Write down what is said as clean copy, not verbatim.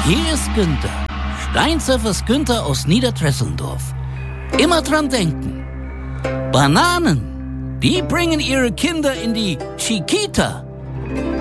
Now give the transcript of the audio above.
Hier ist Günther, Steinzeugers Günther aus Niederdresselsdorf. Immer dran denken. Bananen, die bringen ihre Kinder in die Chiquita.